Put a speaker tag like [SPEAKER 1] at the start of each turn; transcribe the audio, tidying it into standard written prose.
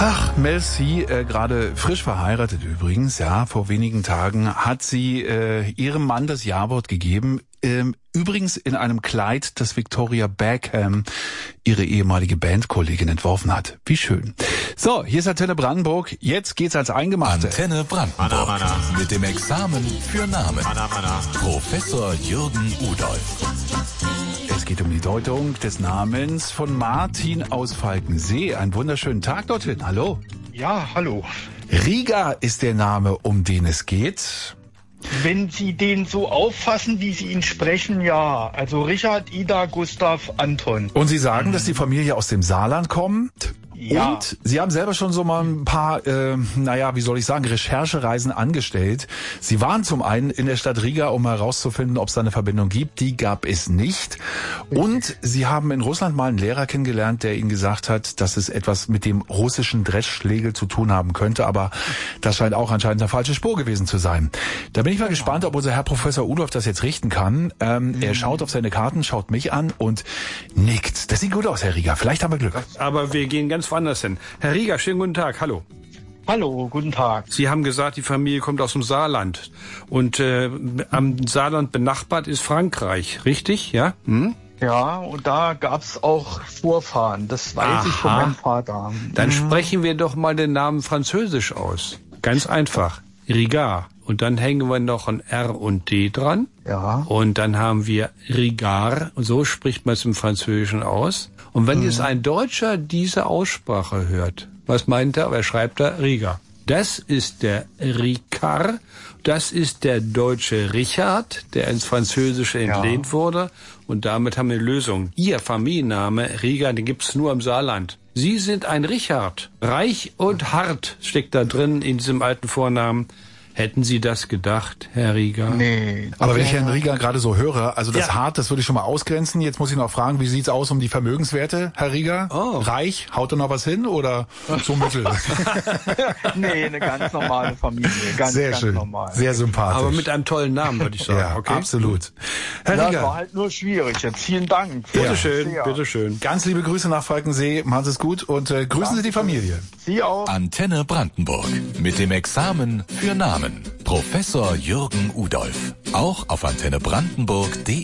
[SPEAKER 1] Ach, Mel C, gerade frisch verheiratet übrigens, ja, vor wenigen Tagen hat sie ihrem Mann das Ja-Wort gegeben. Übrigens in einem Kleid, das Victoria Beckham, ihre ehemalige Bandkollegin, entworfen hat. Wie schön. So, hier ist Antenne Brandenburg. Jetzt geht's als Eingemachte.
[SPEAKER 2] Antenne Brandenburg. Mana. Mit dem Examen für Namen. Mana. Professor Jürgen Udolph.
[SPEAKER 1] Es geht um die Deutung des Namens von Martin aus Falkensee. Einen wunderschönen Tag dorthin. Hallo.
[SPEAKER 3] Ja, hallo.
[SPEAKER 1] Riga ist der Name, um den es geht.
[SPEAKER 3] Wenn Sie den so auffassen, wie Sie ihn sprechen, ja. Also Richard, Ida, Gustav, Anton.
[SPEAKER 1] Und Sie sagen, dass die Familie aus dem Saarland kommt?
[SPEAKER 3] Ja.
[SPEAKER 1] Und Sie haben selber schon so mal ein paar, Recherchereisen angestellt. Sie waren zum einen in der Stadt Riga, um herauszufinden, ob es da eine Verbindung gibt. Die gab es nicht. Und Sie haben in Russland mal einen Lehrer kennengelernt, der Ihnen gesagt hat, dass es etwas mit dem russischen Dreschschlegel zu tun haben könnte. Aber das scheint auch anscheinend eine falsche Spur gewesen zu sein. Da bin ich mal gespannt, ob unser Herr Professor Udolph das jetzt richten kann. Er schaut auf seine Karten, schaut mich an und nickt. Das sieht gut aus, Herr Riga. Vielleicht haben wir Glück.
[SPEAKER 4] Aber wir gehen ganz woanders hin. Herr Riga, schönen guten Tag. Hallo.
[SPEAKER 3] Hallo, guten Tag.
[SPEAKER 4] Sie haben gesagt, die Familie kommt aus dem Saarland. Und am Saarland benachbart ist Frankreich. Richtig? Ja? Hm?
[SPEAKER 3] Ja, und da gab's auch Vorfahren. Das weiß ich von meinem Vater.
[SPEAKER 4] Dann sprechen wir doch mal den Namen französisch aus. Ganz einfach. Riga. Und dann hängen wir noch ein R und D dran.
[SPEAKER 3] Ja.
[SPEAKER 4] Und dann haben wir Rigard. So spricht man es im Französischen aus. Und wenn jetzt ein Deutscher diese Aussprache hört, was meint er? Er schreibt da Riga. Das ist der Ricard. Das ist der deutsche Richard, der ins Französische entlehnt wurde. Und damit haben wir eine Lösung. Ihr Familienname Riga, den gibt's nur im Saarland. Sie sind ein Richard. Reich und hart steckt da drin in diesem alten Vornamen. Hätten Sie das gedacht, Herr Riga?
[SPEAKER 3] Nee.
[SPEAKER 1] Aber wenn ich Herrn Riga gerade so höre, also das Hart, das würde ich schon mal ausgrenzen. Jetzt muss ich noch fragen, wie sieht's aus um die Vermögenswerte, Herr Riga?
[SPEAKER 4] Oh.
[SPEAKER 1] Reich? Haut er noch was hin oder so mittel?
[SPEAKER 3] Nee, eine ganz normale Familie. Ganz
[SPEAKER 1] schön.
[SPEAKER 3] Normal.
[SPEAKER 1] Sehr sympathisch.
[SPEAKER 4] Aber mit einem tollen Namen, würde ich sagen.
[SPEAKER 1] Ja,
[SPEAKER 4] Okay?
[SPEAKER 1] absolut. Herr
[SPEAKER 3] Ja,
[SPEAKER 1] Riga,
[SPEAKER 3] war halt nur schwierig. Jetzt vielen Dank.
[SPEAKER 4] Bitteschön,
[SPEAKER 3] Sehr.
[SPEAKER 4] bitteschön.
[SPEAKER 1] ganz liebe Grüße nach Falkensee. Machen Sie es gut und grüßen Sie die Familie.
[SPEAKER 3] Sie auch.
[SPEAKER 2] Antenne Brandenburg. Mit dem Examen für Namen. Professor Jürgen Udolph. Auch auf antennebrandenburg.de.